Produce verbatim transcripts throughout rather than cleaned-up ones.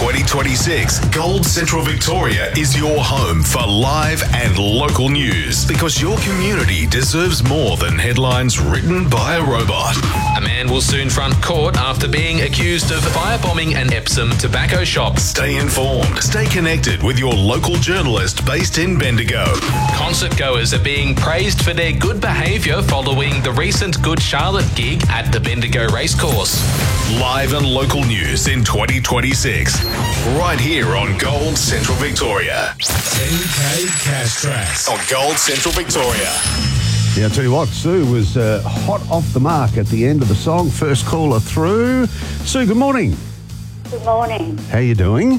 twenty twenty-six, Gold Central Victoria is your home for live and local news, because your community deserves more than headlines written by a robot. A man will soon front court after being accused of firebombing an Epsom tobacco shop. Stay informed. Stay connected with your local journalist based in Bendigo. Concert goers are being praised for their good behaviour following the recent Good Charlotte gig at the Bendigo Racecourse. Live and local news in twenty twenty-six, right here on Gold Central Victoria. ten K Cash Tracks on Gold Central Victoria. Yeah, I'll tell you what, Sue was uh, hot off the mark at the end of the song. First caller through. Sue, good morning. Good morning. How you doing?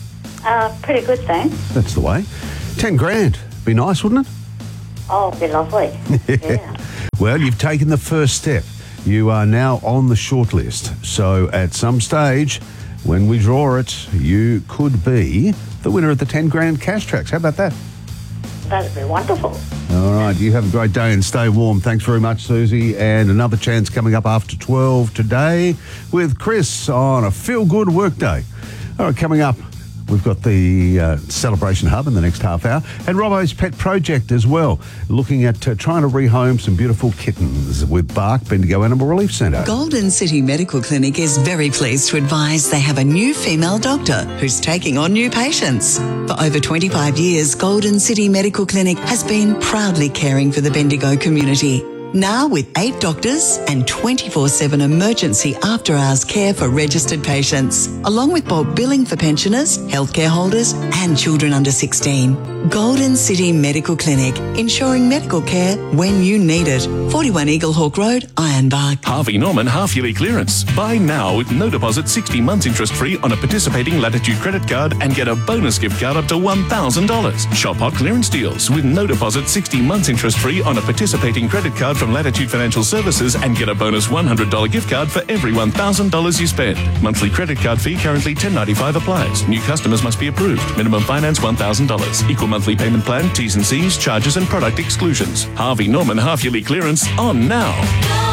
Uh, pretty good, thanks. That's the way. Ten grand. Be nice, wouldn't it? Oh, it'd be lovely. Yeah. Well, you've taken the first step. You are now on the shortlist. So at some stage, when we draw it, you could be the winner of the ten grand Cash Tracks. How about that? That'd be wonderful. All right, you have a great day and stay warm. Thanks very much, Susie. And another chance coming up after twelve today with Chris on a feel-good work day. All right, coming up, we've got the uh, Celebration Hub in the next half hour, and Robbo's Pet Project as well, looking at uh, trying to rehome some beautiful kittens with Bark Bendigo Animal Relief Centre. Golden City Medical Clinic is very pleased to advise they have a new female doctor who's taking on new patients. For over twenty-five years, Golden City Medical Clinic has been proudly caring for the Bendigo community. Now with eight doctors and twenty-four seven emergency after-hours care for registered patients, along with bulk billing for pensioners, healthcare holders and children under sixteen. Golden City Medical Clinic, ensuring medical care when you need it. forty-one Eaglehawk Road, Ironbark. Harvey Norman half-yearly clearance. Buy now with no deposit, sixty months interest-free on a participating Latitude credit card and get a bonus gift card up to one thousand dollars. Shop hot clearance deals with no deposit, sixty months interest-free on a participating credit card from Latitude Financial Services and get a bonus one hundred dollars gift card for every one thousand dollars you spend. Monthly credit card fee currently ten dollars ninety-five applies. New customers must be approved. Minimum finance one thousand dollars. Equal monthly payment plan, T's and C's, charges and product exclusions. Harvey Norman half-yearly clearance on now.